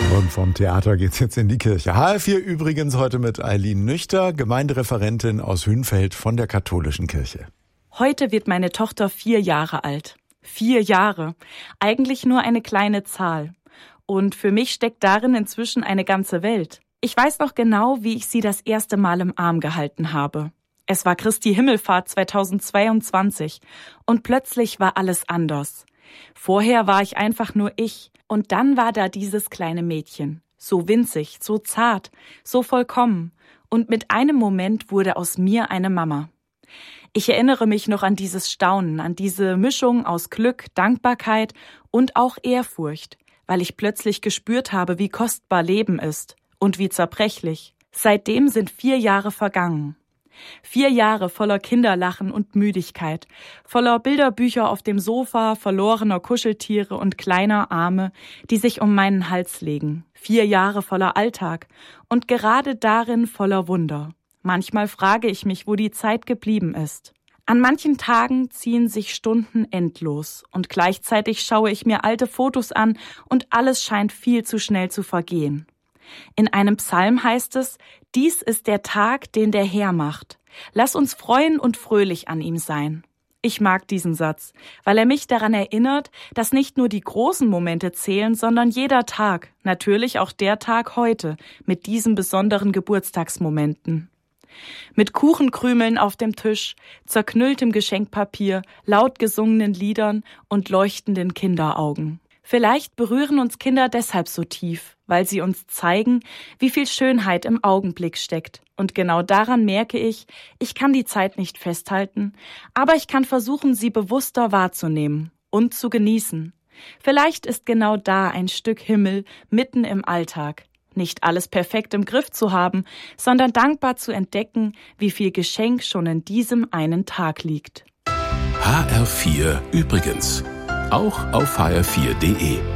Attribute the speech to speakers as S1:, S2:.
S1: Und vom Theater geht's jetzt in die Kirche. HR4 übrigens heute mit Eileen Nüchter, Gemeindereferentin aus Hünfeld von der katholischen Kirche.
S2: Heute wird meine Tochter 4 Jahre alt. 4 Jahre. Eigentlich nur eine kleine Zahl. Und für mich steckt darin inzwischen eine ganze Welt. Ich weiß noch genau, wie ich sie das erste Mal im Arm gehalten habe. Es war Christi Himmelfahrt 2022 und plötzlich war alles anders. Vorher war ich einfach nur ich und dann war da dieses kleine Mädchen. So winzig, so zart, so vollkommen und mit einem Moment wurde aus mir eine Mama. Ich erinnere mich noch an dieses Staunen, an diese Mischung aus Glück, Dankbarkeit und auch Ehrfurcht, weil ich plötzlich gespürt habe, wie kostbar Leben ist und wie zerbrechlich. Seitdem sind 4 Jahre vergangen. 4 Jahre voller Kinderlachen und Müdigkeit, voller Bilderbücher auf dem Sofa, verlorener Kuscheltiere und kleiner Arme, die sich um meinen Hals legen. 4 Jahre voller Alltag und gerade darin voller Wunder. Manchmal frage ich mich, wo die Zeit geblieben ist. An manchen Tagen ziehen sich Stunden endlos und gleichzeitig schaue ich mir alte Fotos an und alles scheint viel zu schnell zu vergehen. In einem Psalm heißt es, dies ist der Tag, den der Herr macht. Lass uns freuen und fröhlich an ihm sein. Ich mag diesen Satz, weil er mich daran erinnert, dass nicht nur die großen Momente zählen, sondern jeder Tag, natürlich auch der Tag heute, mit diesen besonderen Geburtstagsmomenten. Mit Kuchenkrümeln auf dem Tisch, zerknülltem Geschenkpapier, laut gesungenen Liedern und leuchtenden Kinderaugen. Vielleicht berühren uns Kinder deshalb so tief, weil sie uns zeigen, wie viel Schönheit im Augenblick steckt. Und genau daran merke ich kann die Zeit nicht festhalten, aber ich kann versuchen, sie bewusster wahrzunehmen und zu genießen. Vielleicht ist genau da ein Stück Himmel mitten im Alltag. Nicht alles perfekt im Griff zu haben, sondern dankbar zu entdecken, wie viel Geschenk schon in diesem einen Tag liegt.
S3: HR4 übrigens. Auch auf hr4.de.